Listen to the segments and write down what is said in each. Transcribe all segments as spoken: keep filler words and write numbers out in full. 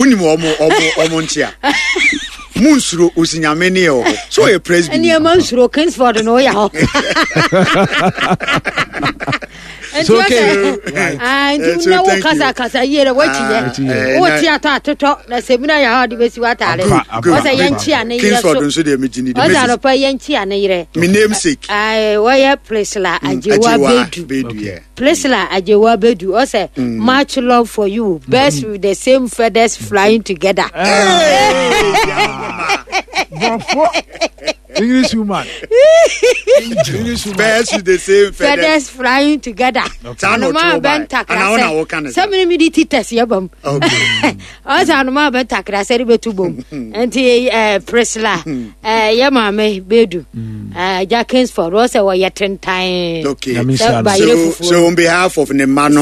Uni mo omo omo omo ntia. Munsuro osinyamene e ho. So e president. Eni mansuro Kingsford no ya ho. So okay. Ah, ndu na wo kasa kasa yere wati ye. Wo ti ata toto na semina ya ha de besi watare. O se yenchi ane yere so. Kingsford nso de megini de. O za no pa yenchi ane yere. Me namesake. Ah, wo ye Priscilla Ajewa Bedu. Priscilla Ajewa Bedu. O se much love for you. Best with the same feathers flying together. English woman. English woman. Best with the same feathers, feathers flying together. Ano ma ben takra se. Some many meditates yabam. Okay. Asa ano ma ben takra se ribetu bom. Enti eh Priscilla eh ya mama Bedu. Eh Jackins for Rose wa yetten time. Okay. So so on behalf of Nemano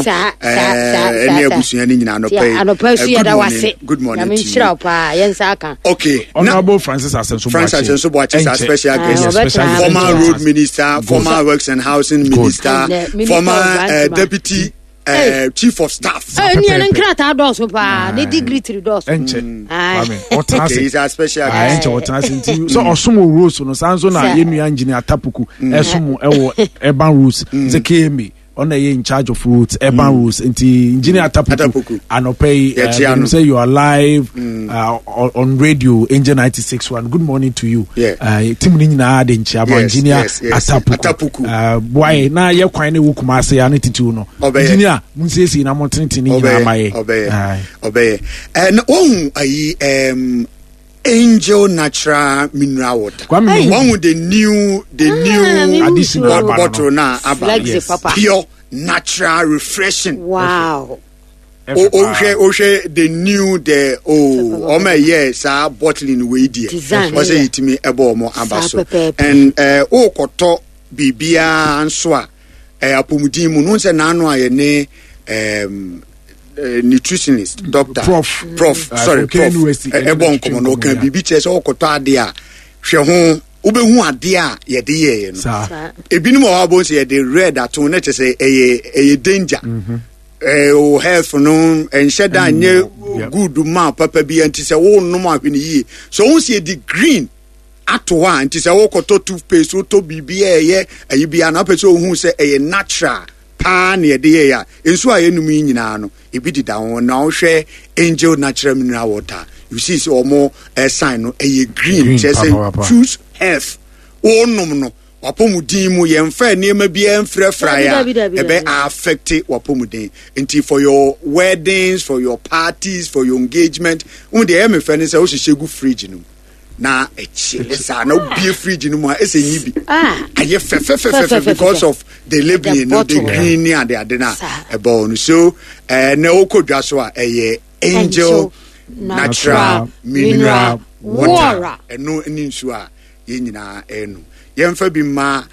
eh ene abusuan ni nyina no pay. Ano pa su ya da wase. Good morning. Ya menchira pa yensa aka. Okay. Honorable Francis Asenso Francis Asenso Boachi special guest, former road minister, former works and housing minister, former uh, deputy uh, chief of staff. Eh, ni ankrata doso pa, ne degree three doso. Enche. Okay, he's a special guest. Enche otanse so osomo rules no sanso na yenu engineer Tapuku esomo ewo urban rules ze K M on the in charge of roads, urban mm. roads, into engineer Tapuku, and pay. Uh, say you are live mm. uh, on, on radio, Angel ninety-six point one. Good morning to you. Yeah. Uh, Tim Nina Denchi, engineer yes, yes. Atapuku. Atapuku. Uh, why na ye kwani wukumase ya nititu no. Engineer, munsesi na motinti ni na amaye. Obey. Obey. And oh, I um. Angel Natural Mineral Water. Hey. One with the new, the ah, new additional bottle now. Yes. Pure, natural, refreshing. Wow. Oh, okay, okay. The new, the oh, oh my yes, our bottling way dear. Was it me ebo mo abaso? And uh, oh, koto bibia answa. Eh, apumudi mu nunse nano ayene um. Uh, nutritionist, doctor, prof, prof, uh, sorry, prof. Ebon komo no kan bibi che se okoto ade a hwe ho obehu ade a ye de ye no. Ebinim o abo se ye de red ato na che se eye eye danger. Eh o health no ensheda nye good ma papa bi anti se wo no ma hwe ni yi. So won se the green ato wa anti se wo koto toothpaste wo to bibi eye ayi bia na pese ohun se eye natural. Ah, near the year, and so I enemy nyina e bi dida won na hwe Angel Natural Mineral Water. You see so more a sign no a green just choose health. Oh no no. Wapomudin mu yemfa niema bia mfrɛ fraya e be affect wapomudin. Nti for your weddings, for your parties, for your engagement, un de em fa ne say o hihegu fridge no. Na echi esa na obi fridge no mu a ese nyibi ah aye fe fe fe because of the labeling no the green and the adena e bon so eh na okodwa so a eye Angel Natural Mineral Water eno ni nsu a ye nyina enu ye mfa bi ma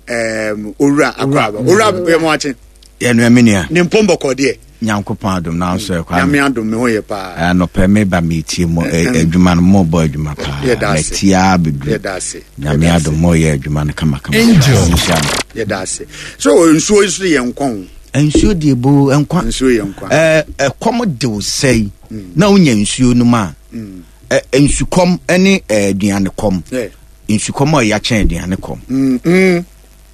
em owura akwaba owura be mo ache ye no amenia ne mpombo kode Nyankopon adom na so kwa me adom me hoye pa eh no pe me ba me tie mo adwuma no mo bo adwuma pa na tia bedu ye dase na me adom mo ye adwuma no kama kama ye dase so nsuo nsuo ye nkon nsuo de bo enkwa nsuo ye nkwa eh ekom de wo sei na unya nsuo no ma eh nsukom ene aduane kom nsukom a ya chen aduane kom mm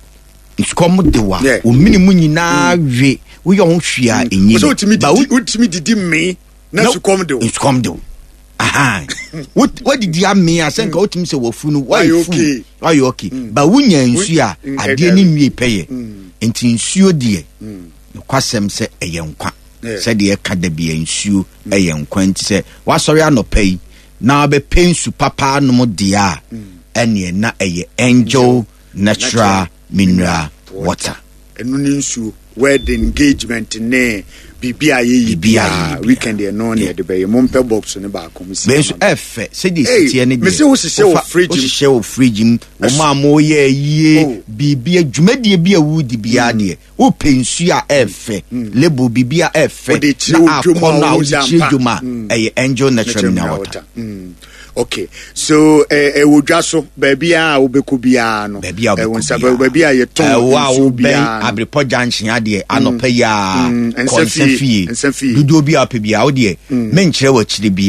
nsukom de wa o minimu nyina we we yon hwia enyi so utimi utimi didi me na nsukom de nsukom de aha what what did you mean asenka utimi se wofu no why okay why okay ba wunya nsuo a ade ni nwie peye enti nsuo de kwasem se eyenkwa se de ka da bia nsuo eyenkwa enti se wasori anopai na be pensu papa no mo dia ene na eye Angel Natural Mineral Water enu ni nsuo wedding engagement ne bibia ye bibia weekend e no ne de be mo mpe box ne ba kom si benso efe se di sitie ne de me se wo hye wo fridge wo hye wo fridge wo ma mo ye yie bibia dwumadie bia wudi bia de wo pensu a efe lebo bibia efe na akona wo chi dwuma eye Angel Natural Mineral Water. Okay, so eh wodwa so baby a obeku bia no eh wonsa baby a ye ton so bia Abripo junction ade anopa ya konsafie dudu bia pe bia wo de menkyere wa kire